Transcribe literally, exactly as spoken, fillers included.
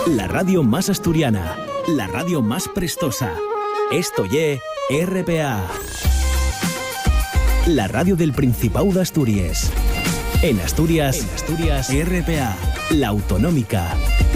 La radio más asturiana, la radio más prestosa. Esto ye R P A. La radio del Principado de Asturias. En Asturias, en Asturias, R P A, la autonómica.